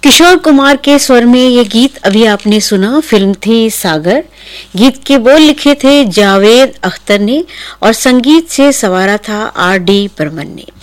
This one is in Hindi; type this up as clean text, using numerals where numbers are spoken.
किशोर कुमार के स्वर में ये गीत अभी आपने सुना। फिल्म थी सागर। गीत के बोल लिखे थे जावेद अख्तर ने और संगीत से संवारा था R.D. बर्मन ने।